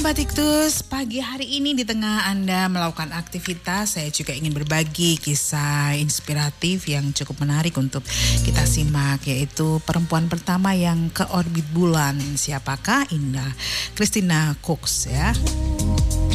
Sobat Iktus, pagi hari ini di tengah Anda melakukan aktivitas, saya juga ingin berbagi kisah inspiratif yang cukup menarik untuk kita simak, yaitu perempuan pertama yang ke orbit bulan. Siapakah? Indah Christina Koch ya.